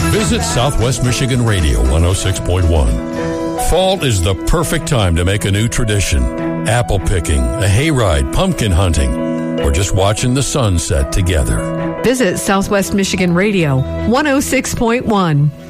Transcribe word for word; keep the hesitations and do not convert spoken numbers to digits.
Visit Southwest Michigan Radio one oh six point one. Fall is the perfect time to make a new tradition. Apple picking, a hayride, pumpkin hunting, or just watching the sunset together. Visit Southwest Michigan Radio one oh six point one.